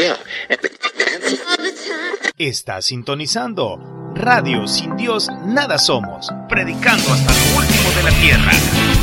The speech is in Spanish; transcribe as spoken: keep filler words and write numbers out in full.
Estás sintonizando Radio Sin Dios Nada Somos, predicando hasta lo último de la tierra.